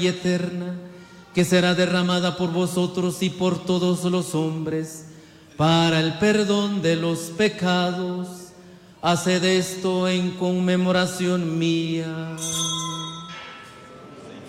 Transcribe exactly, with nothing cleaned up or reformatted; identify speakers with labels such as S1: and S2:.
S1: y eterna, que será derramada por vosotros y por todos los hombres, para el perdón de los pecados. Haced esto en conmemoración mía.